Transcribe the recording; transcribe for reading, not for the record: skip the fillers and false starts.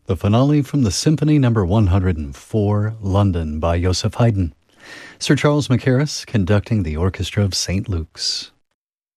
the finale from the Symphony No. 104, London, by Joseph Haydn. Sir Charles Mackerras conducting the Orchestra of St. Luke's.